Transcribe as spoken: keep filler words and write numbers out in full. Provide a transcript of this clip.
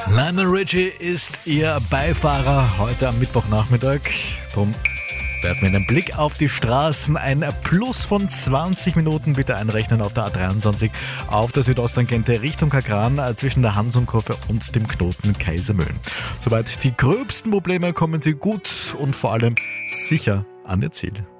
Lionel Richie ist Ihr Beifahrer heute am Mittwochnachmittag. Drum werfen wir einen Blick auf die Straßen. Ein Plus von zwanzig Minuten bitte einrechnen auf der A dreiundzwanzig auf der Südosttangente Richtung Kagran zwischen der Hansum-Kurve und dem Knoten Kaisermühlen. Soweit die gröbsten Probleme kommen Sie gut und vor allem sicher an Ihr Ziel.